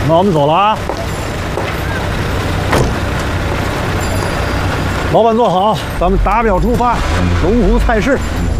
那我们走了啊！老板坐好，咱们达标出发，龙湖菜市。